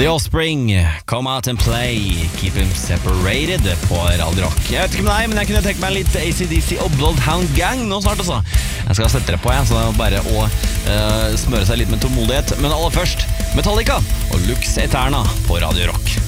The Offspring, Come Out and Play, Keep Them Separated på Radio Rock. Jeg vet ikke med deg, men jeg kunne tenkt meg litt AC/DC og Bloodhound Gang nå snart også. Jeg skal sette det på, så det er bare å smøre seg litt med tålmodighet. Men aller først, Metallica og Lux Eterna på Radio Rock.